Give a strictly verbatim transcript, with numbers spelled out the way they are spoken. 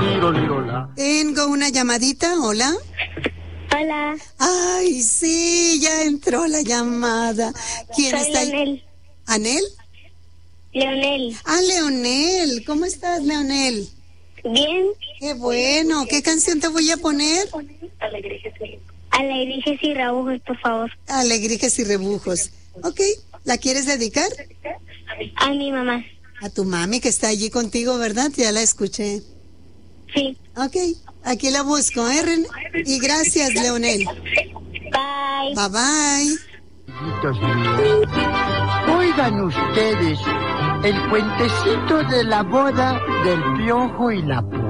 Tengo una llamadita, hola. Hola. Ay, sí, ya entró la llamada. ¿Quién Soy está ahí? Leonel. ¿Anel? Leonel. Ah, Leonel. ¿Cómo estás, Leonel? Bien. Qué bueno. ¿Qué canción te voy a poner? Alegrijes y rebujos, por favor. Alegrijes y rebujos. Ok. ¿La quieres dedicar? A mi mamá. A tu mami que está allí contigo, ¿verdad? Ya la escuché. Sí. Ok. Aquí la busco, ¿eh? Ren? Y gracias, Leonel. Bye. Bye, bye. Oigan ustedes el cuentecito de la boda del Piojo y la